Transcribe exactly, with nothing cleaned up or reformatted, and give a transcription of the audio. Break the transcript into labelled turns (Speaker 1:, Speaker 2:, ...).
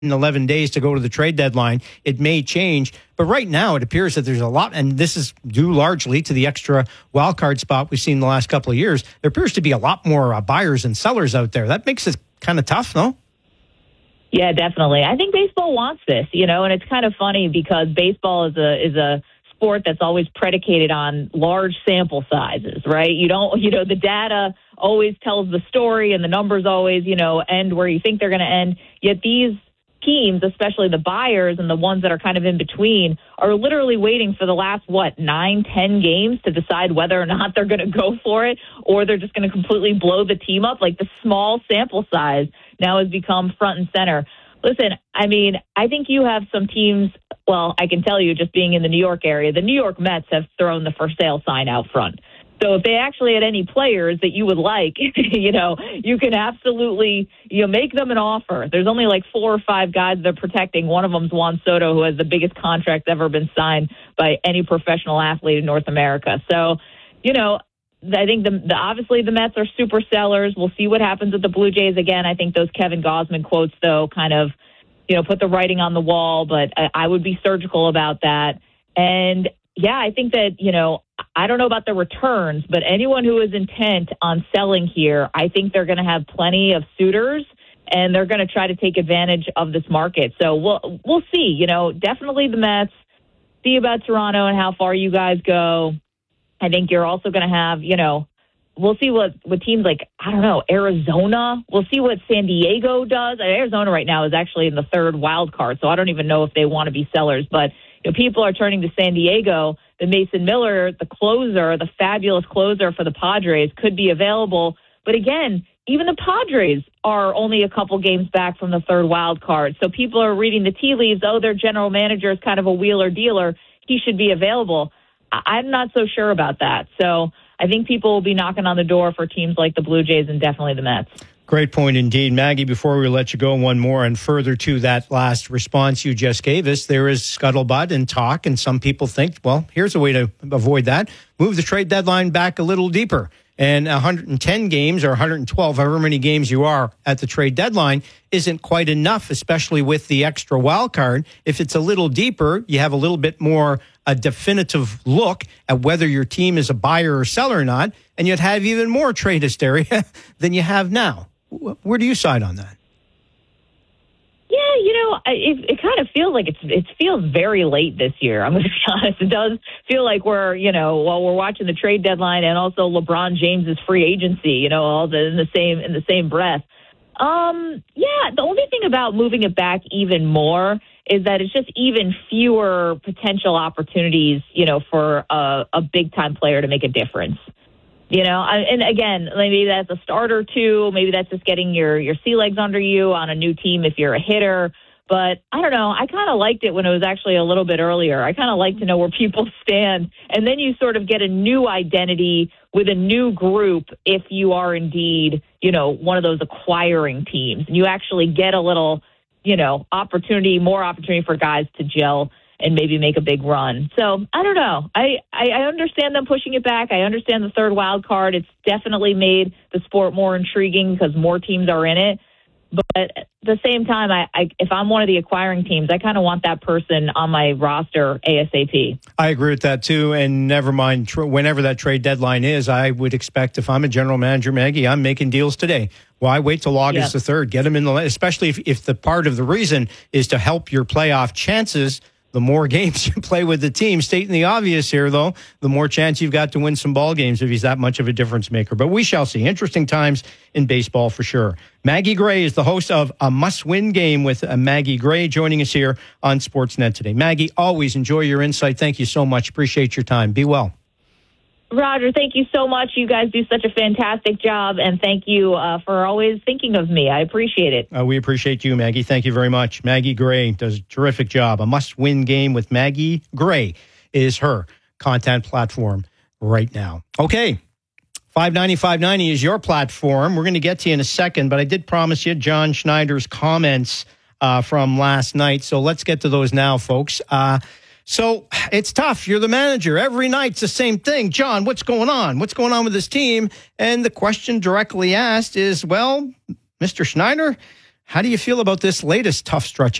Speaker 1: eleven days to go to the trade deadline. It may change, but right now it appears that there's a lot, and this is due largely to the extra wild card spot we've seen the last couple of years. There appears to be a lot more uh, buyers and sellers out there. That makes it kind of tough, no?
Speaker 2: Yeah, definitely. I think baseball wants this, you know, and it's kind of funny because baseball is a is a sport that's always predicated on large sample sizes, right? You don't, you know, the data always tells the story and the numbers always, you know, end where you think they're going to end. Yet these teams, especially the buyers and the ones that are kind of in between, are literally waiting for the last, what, nine, ten games to decide whether or not they're going to go for it or they're just going to completely blow the team up. Like the small sample size now has become front and center. Listen, I mean, I think you have some teams, well, I can tell you just being in the New York area, the New York Mets have thrown the for sale sign out front. So if they actually had any players that you would like, you know, you can absolutely, you know, make them an offer. There's only like four or five guys they're protecting. One of them's Juan Soto, who has the biggest contract ever been signed by any professional athlete in North America. So, you know, I think the, the obviously the Mets are super sellers. We'll see what happens with the Blue Jays. Again, I think those Kevin Gausman quotes, though, kind of, you know, put the writing on the wall, but I, I would be surgical about that. And, yeah, I think that, you know, I don't know about the returns, but anyone who is intent on selling here, I think they're going to have plenty of suitors, and they're going to try to take advantage of this market. So we'll we'll see. You know, definitely the Mets. See about Toronto and how far you guys go. I think you're also going to have, you know, we'll see what, what teams like, I don't know, Arizona. We'll see what San Diego does. Arizona right now is actually in the third wild card, so I don't even know if they want to be sellers. But you know, people are turning to San Diego. The Mason Miller, the closer, the fabulous closer for the Padres, could be available. But again, even the Padres are only a couple games back from the third wild card. So people are reading the tea leaves. Oh, their general manager is kind of a wheeler dealer. He should be available. I'm not so sure about that. So I think people will be knocking on the door for teams like the Blue Jays and definitely the Mets.
Speaker 1: Great point indeed. Maggie, before we let you go, one more, and further to that last response you just gave us, there is scuttlebutt and talk, and some people think, well, here's a way to avoid that. Move the trade deadline back a little deeper. And one hundred ten games or one hundred twelve, however many games you are at the trade deadline, isn't quite enough, especially with the extra wild card. If it's a little deeper, you have a little bit more a definitive look at whether your team is a buyer or seller or not, and you'd have even more trade hysteria than you have now. Where do you side on that?
Speaker 2: Yeah, you know, it, it kind of feels like it's it feels very late this year. I'm going to be honest. It does feel like we're, you know, while we're watching the trade deadline and also LeBron James's free agency, you know, all the, in the same in the same breath. Um, yeah, the only thing about moving it back even more is that it's just even fewer potential opportunities, you know, for a, a big time player to make a difference. You know, and again, maybe that's a starter too. Maybe that's just getting your, your sea legs under you on a new team if you're a hitter. But I don't know. I kind of liked it when it was actually a little bit earlier. I kind of like to know where people stand. And then you sort of get a new identity with a new group if you are indeed, you know, one of those acquiring teams. And you actually get a little, you know, opportunity, more opportunity for guys to gel and maybe make a big run. So I don't know. I, I, I understand them pushing it back. I understand the third wild card. It's definitely made the sport more intriguing because more teams are in it. But at the same time, I, I if I'm one of the acquiring teams, I kind of want that person on my roster ASAP.
Speaker 1: I agree with that too. And never mind, tr- whenever that trade deadline is, I would expect if I'm a general manager, Maggie, I'm making deals today. Why wait till August yep. the third? Get them in the, especially if, if the part of the reason is to help your playoff chances. The more games you play with the team, stating the obvious here, though, the more chance you've got to win some ball games if he's that much of a difference maker. But we shall see. Interesting times in baseball for sure. Maggie Gray is the host of A Must-Win Game with Maggie Gray, joining us here on Sportsnet today. Maggie, always enjoy your insight. Thank you so much. Appreciate your time. Be well.
Speaker 2: Roger, thank you so much. You guys do such a fantastic job, and thank you uh, for always thinking of me. I appreciate it.
Speaker 1: Uh, we appreciate you, Maggie. Thank you very much. Maggie Gray does a terrific job. A Must-Win Game with Maggie Gray is her content platform right now. Okay, five ninety, five ninety is your platform. We're going to get to you in a second, but I did promise you John Schneider's comments uh, from last night, so let's get to those now, folks. Uh So it's tough. You're the manager. Every night's the same thing. John, what's going on? What's going on with this team? And the question directly asked is, well, Mister Schneider, How do you feel about this latest tough stretch